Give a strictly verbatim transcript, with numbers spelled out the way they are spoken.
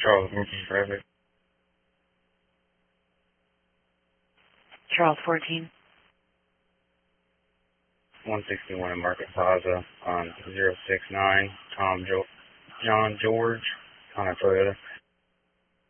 Charles Murphy traffic. Charles fourteen. one sixty-one in Market Plaza on zero six nine, Tom jo- John George on a Toyota.